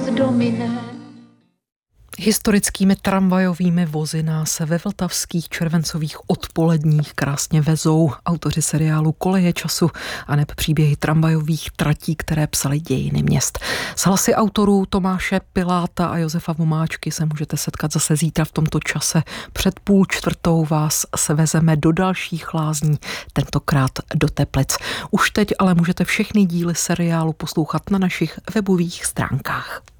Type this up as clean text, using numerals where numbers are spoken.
Historickými tramvajovými vozy nás ve vltavských červencových odpoledních krásně vezou autoři seriálu Koleje času aneb příběhy tramvajových tratí, které psaly dějiny měst. S hlasy autorů Tomáše Piláta a Josefa Vomáčky se můžete setkat zase zítra v tomto čase. Před 3:30 vás se vezeme do dalších lázní, tentokrát do Teplic. Už teď ale můžete všechny díly seriálu poslouchat na našich webových stránkách.